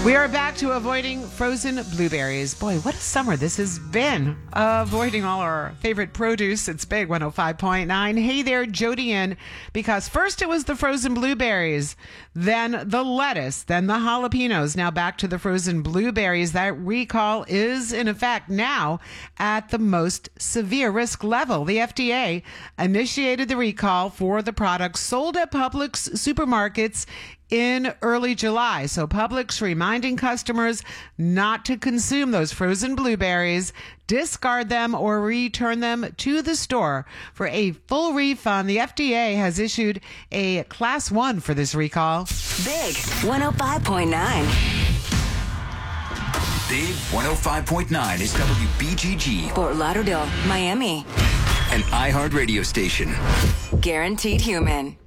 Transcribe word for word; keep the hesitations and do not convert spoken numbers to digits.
We are back to avoiding frozen blueberries. Boy, what a summer this has been. Uh, avoiding all our favorite produce. It's Big one oh five point nine. Hey there, Jody in. Because first it was the frozen blueberries, then the lettuce, then the jalapenos. Now back to the frozen blueberries. That recall is in effect now at the most severe risk level. The F D A initiated the recall for the products sold at Publix supermarkets in early July. So Publix reminding customers not to consume those frozen blueberries, discard them, or return them to the store for a full refund. The F D A has issued a class one for this recall. Big one oh five point nine. Big one oh five point nine is W B G G. Fort Lauderdale, Miami. An iHeart radio station. Guaranteed human.